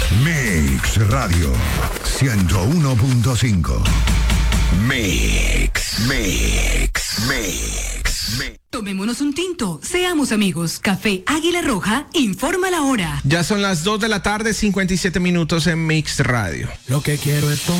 Mix Radio 101.5. Mix. Tomémonos un tinto, seamos amigos. Café Águila Roja informa la hora. Ya son las 2 de la tarde, 57 minutos en Mix Radio. Lo que quiero es